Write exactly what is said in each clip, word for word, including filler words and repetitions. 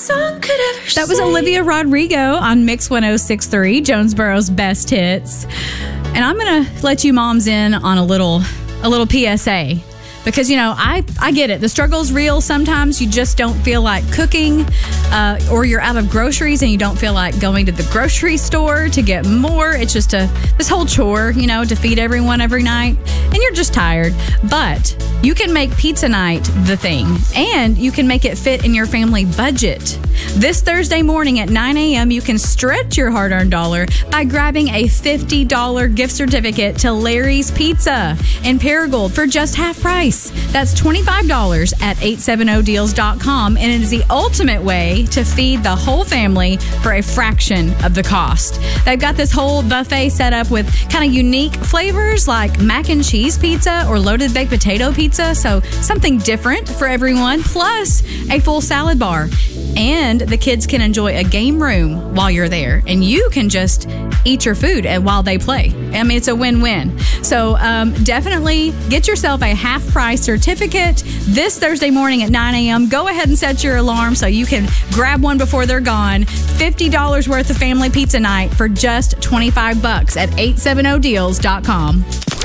song could ever That was Olivia Rodrigo on Mix one oh six point three, Jonesboro's best hits. And I'm going to let you moms in on a little a little P S A. Because, you know, I, I get it. The struggle's real. Sometimes you just don't feel like cooking, uh, or you're out of groceries and you don't feel like going to the grocery store to get more. It's just a this whole chore, you know, to feed everyone every night. And you're just tired. But you can make pizza night the thing. And you can make it fit in your family budget. This Thursday morning at nine a.m., you can stretch your hard-earned dollar by grabbing a fifty dollars gift certificate to Larry's Pizza in Paragould for just half price. That's twenty-five dollars at eight seventy deals dot com, and it is the ultimate way to feed the whole family for a fraction of the cost. They've got this whole buffet set up with kind of unique flavors like mac and cheese pizza or loaded baked potato pizza, so something different for everyone, plus a full salad bar. And the kids can enjoy a game room while you're there, and you can just eat your food and while they play. I mean, it's a win-win. So um, definitely get yourself a half-price certificate this Thursday morning at nine a.m. Go ahead and set your alarm so you can grab one before they're gone. fifty dollars worth of family pizza night for just twenty-five bucks at eight seventy deals dot com.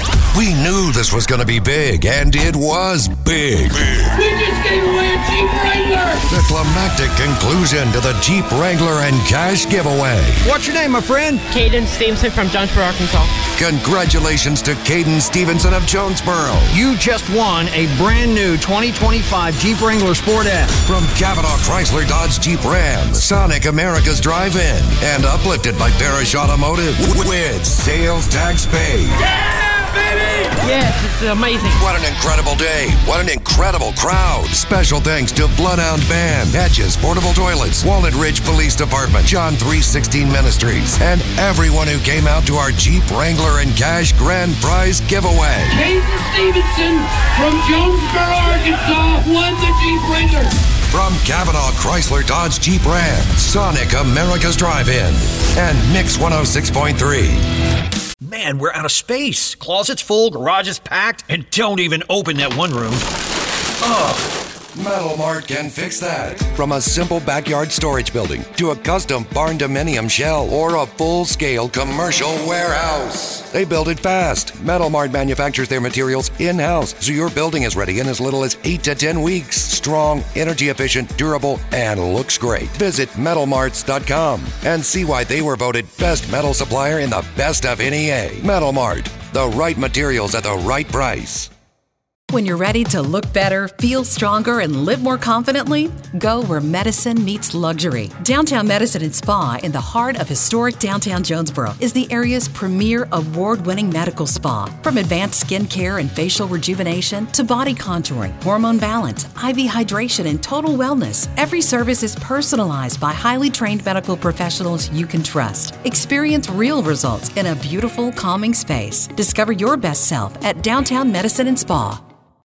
We knew this was going to be big, and it was big. big. We just gave away a Jeep Wrangler! The climactic conclusion to the Jeep Wrangler and cash giveaway. What's your name, my friend? Caden Stevenson from Jonesboro, Arkansas. Congratulations to Caden Stevenson of Jonesboro. You just won a brand new twenty twenty-five Jeep Wrangler Sport S. From Cavanaugh Chrysler Dodge Jeep Ram, Sonic America's Drive-In, and uplifted by Parrish Automotive with sales tax paid. Yeah, baby! Yes, it's amazing. What an incredible day. What an incredible crowd. Special thanks to Bloodhound Band, Hedges Portable Toilets, Walnut Ridge Police Department, John three sixteen Ministries, and everyone who came out to our Jeep Wrangler and Cash Grand Prize giveaway. Caden Stevenson from Jonesboro, Arkansas won the Jeep Wrangler. From Cavanaugh Chrysler Dodge Jeep Ram, Sonic America's Drive-In, and Mix one oh six point three. Man, we're out of space. Closet's full, garage is packed, and don't even open that one room. Ugh. Metal Mart can fix that. From a simple backyard storage building to a custom barn dominium shell or a full-scale commercial warehouse, they build it fast. Metal Mart manufactures their materials in-house, so your building is ready in as little as eight to ten weeks. Strong, energy efficient, durable, and looks great. Visit metal marts dot com and see why they were voted best metal supplier in the best of N E A. Metal Mart, the right materials at the right price. When you're ready to look better, feel stronger, and live more confidently, go where medicine meets luxury. Downtown Medicine and Spa in the heart of historic downtown Jonesboro is the area's premier award-winning medical spa. From advanced skin care and facial rejuvenation to body contouring, hormone balance, I V hydration, and total wellness, every service is personalized by highly trained medical professionals you can trust. Experience real results in a beautiful, calming space. Discover your best self at Downtown Medicine and Spa.